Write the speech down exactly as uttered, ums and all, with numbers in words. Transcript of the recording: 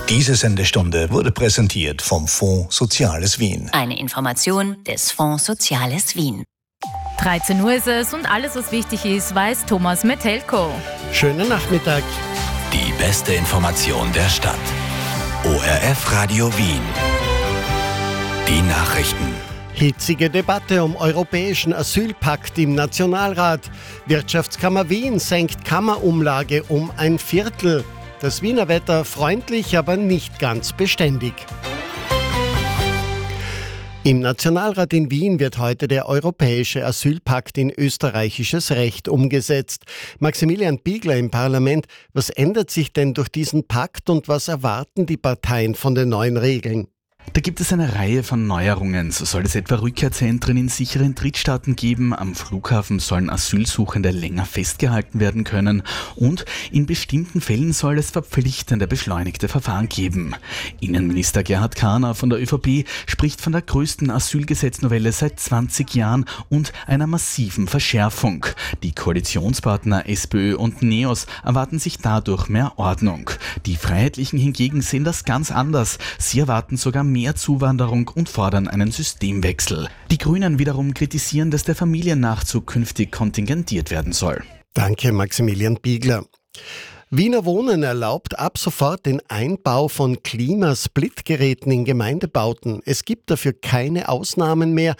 Diese Sendestunde wurde präsentiert vom Fonds Soziales Wien. Eine Information des Fonds Soziales Wien. dreizehn Uhr ist es und alles, was wichtig ist, weiß Thomas Metelko. Schönen Nachmittag. Die beste Information der Stadt. O R F Radio Wien. Die Nachrichten. Hitzige Debatte um europäischen Asylpakt im Nationalrat. Wirtschaftskammer Wien senkt Kammerumlage um ein Viertel. Das Wiener Wetter freundlich, aber nicht ganz beständig. Im Nationalrat in Wien wird heute der europäische Asylpakt in österreichisches Recht umgesetzt. Maximilian Biegler im Parlament, was ändert sich denn durch diesen Pakt und was erwarten die Parteien von den neuen Regeln? Da gibt es eine Reihe von Neuerungen. So soll es etwa Rückkehrzentren in sicheren Drittstaaten geben, am Flughafen sollen Asylsuchende länger festgehalten werden können und in bestimmten Fällen soll es verpflichtende beschleunigte Verfahren geben. Innenminister Gerhard Kahner von der ÖVP spricht von der größten Asylgesetznovelle seit zwanzig Jahren und einer massiven Verschärfung. Die Koalitionspartner SPÖ und NEOS erwarten sich dadurch mehr Ordnung. Die Freiheitlichen hingegen sehen das ganz anders. Sie erwarten sogar mehr Zuwanderung und fordern einen Systemwechsel. Die Grünen wiederum kritisieren, dass der Familiennachzug künftig kontingentiert werden soll. Danke, Maximilian Biegler. Wiener Wohnen erlaubt ab sofort den Einbau von Klimasplitgeräten in Gemeindebauten. Es gibt dafür keine Ausnahmen mehr.